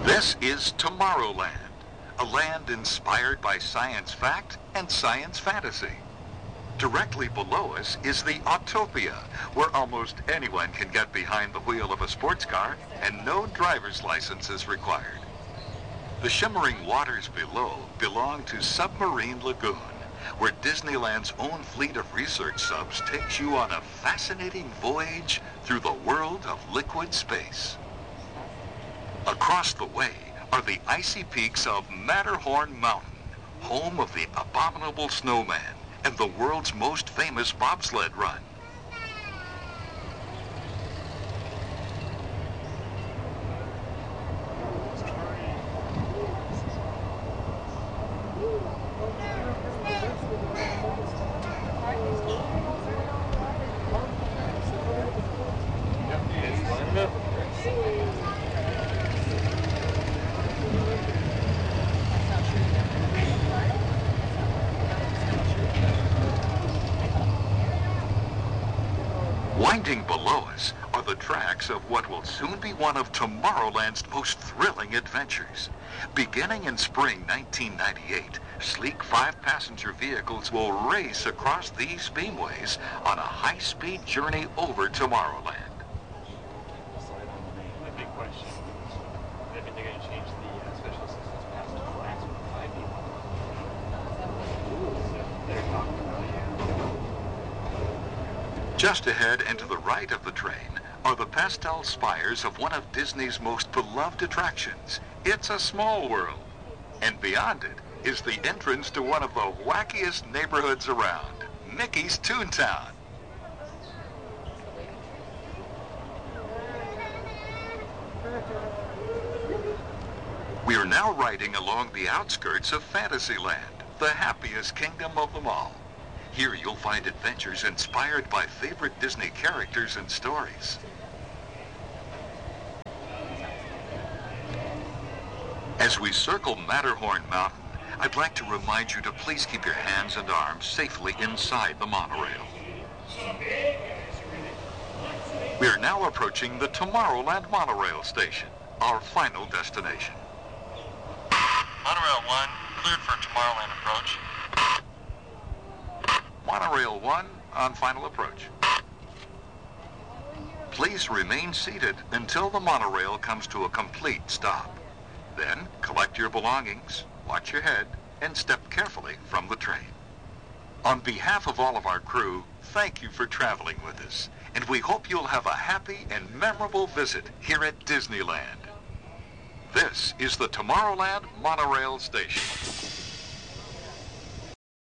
This is Tomorrowland, a land inspired by science fact and science fantasy. Directly below us is the Autopia, where almost anyone can get behind the wheel of a sports car and no driver's license is required. The shimmering waters below belong to Submarine Lagoon, where Disneyland's own fleet of research subs takes you on a fascinating voyage through the world of liquid space. Across the way are the icy peaks of Matterhorn Mountain, home of the abominable snowman and the world's most famous bobsled run. Winding below us are the tracks of what will soon be one of Tomorrowland's most thrilling adventures. Beginning in spring 1998, sleek 5-passenger vehicles will race across these beamways on a high-speed journey over Tomorrowland. My big question, I think they're going to change the special assistance pass to flats with 5 people. So they're talking about it. Just ahead and to the right of the train are the pastel spires of one of Disney's most beloved attractions, It's a Small World. And beyond it is the entrance to one of the wackiest neighborhoods around, Mickey's Toontown. We are now riding along the outskirts of Fantasyland, the happiest kingdom of them all. Here you'll find adventures inspired by favorite Disney characters and stories. As we circle Matterhorn Mountain, I'd like to remind you to please keep your hands and arms safely inside the monorail. We are now approaching the Tomorrowland monorail station, our final destination. Monorail 1, cleared for Tomorrowland approach. Monorail 1 on final approach. Please remain seated until the monorail comes to a complete stop. Then collect your belongings, watch your head, and step carefully from the train. On behalf of all of our crew, thank you for traveling with us, and we hope you'll have a happy and memorable visit here at Disneyland. This is the Tomorrowland Monorail Station.